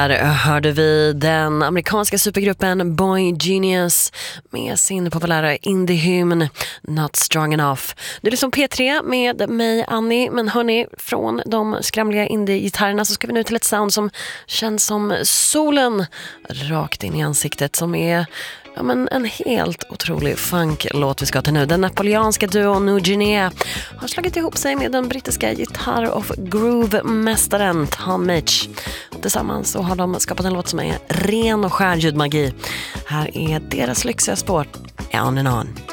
Här hörde vi den amerikanska supergruppen Boy Genius med sin populära indie-hymn Not Strong Enough. Det är liksom P3 med mig, Annie, men hörni, från de skramliga indie-gitarrerna så ska vi nu till ett sound som känns som solen rakt in i ansiktet, som är en helt otrolig funk-låt vi ska till nu. Den napoleanska duon New Guinea har slagit ihop sig med den brittiska gitarr- och groove-mästaren Tom Mitch. Tillsammans så har de skapat en låt som är ren och skär ljudmagi. Här är deras lyxiga spår, On and On.